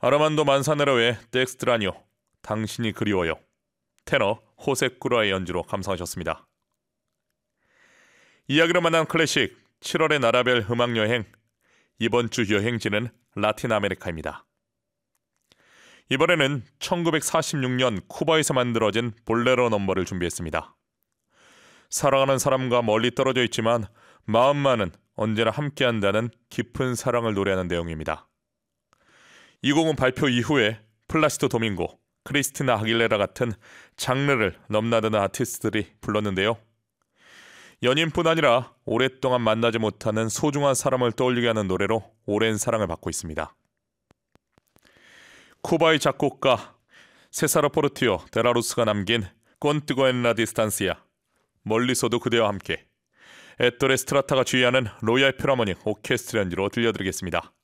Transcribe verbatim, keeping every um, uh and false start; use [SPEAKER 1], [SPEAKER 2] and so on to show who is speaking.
[SPEAKER 1] 아르만도 만사네로의 덱스트라니오, 당신이 그리워요. 테너 호세 꾸라의 연주로 감상하셨습니다. 이야기로 만난 클래식 칠월의 나라별 음악여행, 이번 주 여행지는 라틴 아메리카입니다. 이번에는 천구백사십육 년 쿠바에서 만들어진 볼레로 넘버를 준비했습니다. 사랑하는 사람과 멀리 떨어져 있지만 마음만은 언제나 함께한다는 깊은 사랑을 노래하는 내용입니다. 이 곡은 발표 이후에 플라시도 도밍고, 크리스티나 아길레라 같은 장르를 넘나드는 아티스트들이 불렀는데요. 연인뿐 아니라 오랫동안 만나지 못하는 소중한 사람을 떠올리게 하는 노래로 오랜 사랑을 받고 있습니다. 쿠바의 작곡가 세사르 포르티오 데라루스가 남긴 꼰뜨고 엔 라 디스탄시아, 멀리서도 그대와 함께, 에토레 스트라타가 주의하는 로얄 필하모닉 오케스트라 연주로 들려드리겠습니다.